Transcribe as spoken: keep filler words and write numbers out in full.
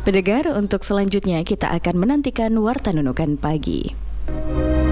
Pendengar, untuk selanjutnya kita akan menantikan Warta Nunukan Pagi.